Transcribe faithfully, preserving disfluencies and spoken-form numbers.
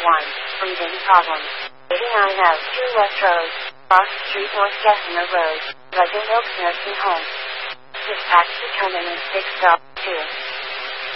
one. Breathing problems. eighty-nine out two West Road. Cross Street North Gessimer Road. Pleasant Oaks Nursing Home. Dispatch determinant six L two.